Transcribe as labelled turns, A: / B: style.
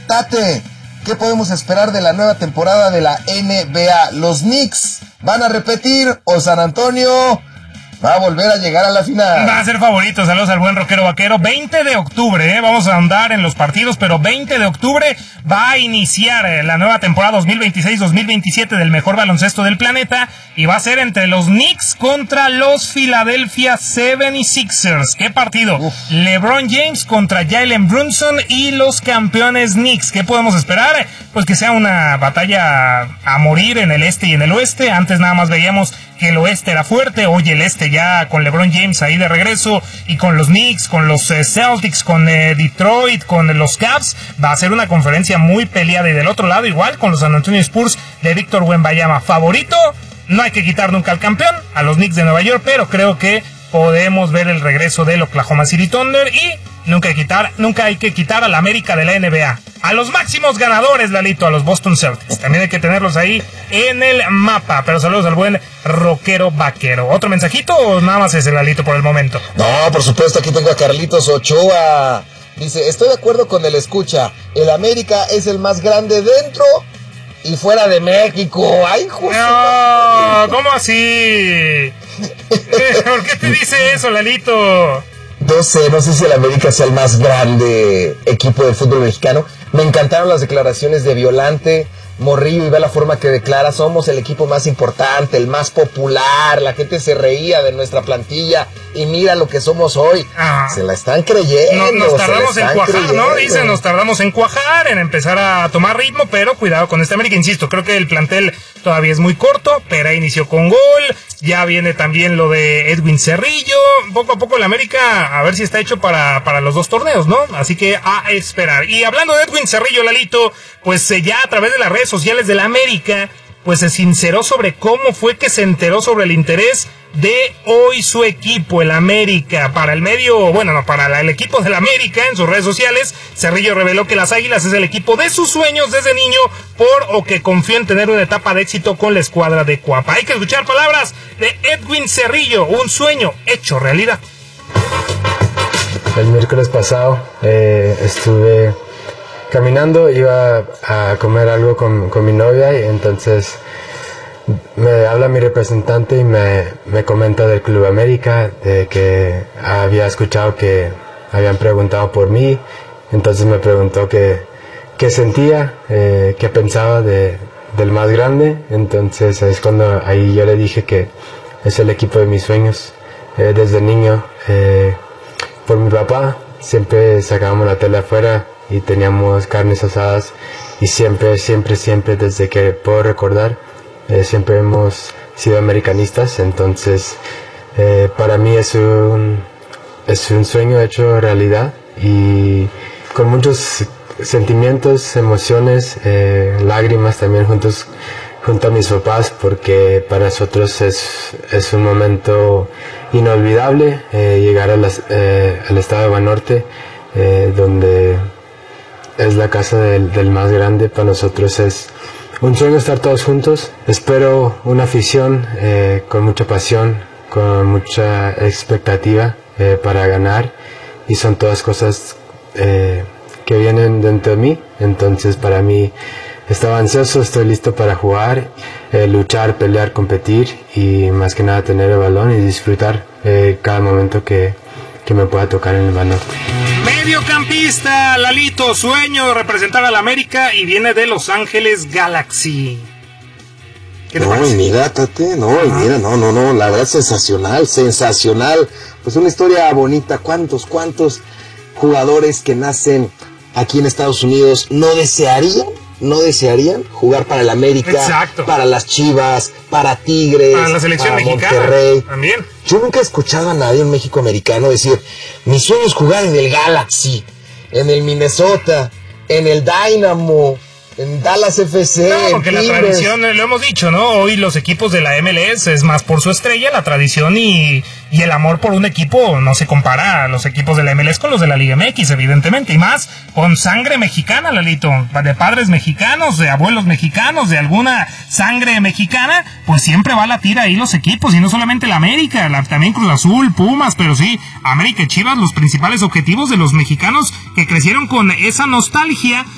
A: Tate, ¿qué podemos esperar de la nueva temporada de la NBA? ¿Los Knicks van a repetir o San Antonio va a volver a llegar a la final?
B: Va a ser favorito. Saludos al buen rockero vaquero. 20 de octubre, vamos a andar en los partidos, pero 20 de octubre va a iniciar la nueva temporada 2026-2027 del mejor baloncesto del planeta, y va a ser entre los Knicks contra los Philadelphia 76ers. ¿Qué partido? LeBron James contra Jalen Brunson y los campeones Knicks. ¿Qué podemos esperar? Pues que sea una batalla a morir en el este y en el oeste. Antes nada más veíamos que el oeste era fuerte, hoy el este ya con LeBron James ahí de regreso, y con los Knicks, con los Celtics, con Detroit, con los Cavs, va a ser una conferencia muy peleada. Y del otro lado igual con los San Antonio Spurs de Víctor Wembanyama. Favorito, no hay que quitar nunca al campeón, a los Knicks de Nueva York, pero creo que podemos ver el regreso del Oklahoma City Thunder, y nunca hay que quitar a la América de la NBA. A los máximos ganadores, Lalito, a los Boston Celtics. También hay que tenerlos ahí en el mapa. Pero saludos al buen rockero vaquero. ¿Otro mensajito o nada más ese, Lalito, por el momento?
A: No, por supuesto, aquí tengo a Carlitos Ochoa. Dice, estoy de acuerdo con el escucha. El América es el más grande dentro y fuera de México. ¡Ay, justo!
B: No, ¿cómo así? ¿Por qué te dice eso, Lalito?
A: No sé si el América sea el más grande equipo del fútbol mexicano. Me encantaron las declaraciones de Violante, Morrillo, y ve la forma que declara: somos el equipo más importante, el más popular, la gente se reía de nuestra plantilla y mira lo que somos hoy. Se la están creyendo.
B: Nos tardamos en cuajar, ¿no? Dicen, nos tardamos en cuajar, en empezar a tomar ritmo, pero cuidado con este América, insisto, creo que el plantel todavía es muy corto. Pera inició con gol, ya viene también lo de Edwin Cerrillo, poco a poco el América a ver si está hecho para los dos torneos, ¿no? Así que a esperar. Y hablando de Edwin Cerrillo, Lalito, pues ya a través de las redes sociales de la América, pues se sinceró sobre cómo fue que se enteró sobre el interés de hoy su equipo, el América. Para el el equipo del América, en sus redes sociales, Cerrillo reveló que las Águilas es el equipo de sus sueños desde niño, o que confió en tener una etapa de éxito con la escuadra de Cuapa. Hay que escuchar palabras de Edwin Cerrillo, un sueño hecho realidad.
C: El miércoles pasado estuve caminando, iba a comer algo con mi novia, y entonces me habla mi representante y me comenta del Club América, de que había escuchado que habían preguntado por mí. Entonces me preguntó qué sentía, qué pensaba del más grande. Entonces es cuando ahí yo le dije que es el equipo de mis sueños. Desde niño, por mi papá, siempre sacábamos la tele afuera y teníamos carnes asadas, y siempre, desde que puedo recordar, siempre hemos sido americanistas. Entonces para mí es un sueño hecho realidad, y con muchos sentimientos, emociones, lágrimas también junto a mis papás, porque para nosotros es un momento inolvidable llegar al estado de Banorte, donde es la casa del más grande. Para nosotros es un sueño estar todos juntos. Espero una afición con mucha pasión, con mucha expectativa para ganar, y son todas cosas que vienen dentro de mí. Entonces para mí estaba ansioso, estoy listo para jugar, luchar, pelear, competir, y más que nada tener el balón y disfrutar cada momento que me pueda tocar en el balón.
B: Mediocampista, Lalito, sueño representar a la América, y viene de Los Ángeles Galaxy.
A: ¿Qué te parece? Mira, Tate, no, la verdad sensacional. Pues una historia bonita. ¿Cuántos jugadores que nacen aquí en Estados Unidos no desearían jugar para el América?
B: Exacto.
A: Para las Chivas, para Tigres,
B: para la selección
A: para
B: mexicana,
A: Monterrey.
B: También.
A: Yo nunca he escuchado a nadie en México americano decir: mi sueño es jugar en el Galaxy, en el Minnesota, en el Dynamo, en Dallas FC.
B: No, porque la tradición, lo hemos dicho, ¿no? Hoy los equipos de la MLS es más por su estrella, la tradición y el amor por un equipo no se compara a los equipos de la MLS con los de la Liga MX, evidentemente, y más con sangre mexicana, Lalito, de padres mexicanos, de abuelos mexicanos, de alguna sangre mexicana, pues siempre va a latir ahí los equipos, y no solamente la América, también Cruz Azul, Pumas, pero sí, América y Chivas, los principales objetivos de los mexicanos que crecieron con esa nostalgia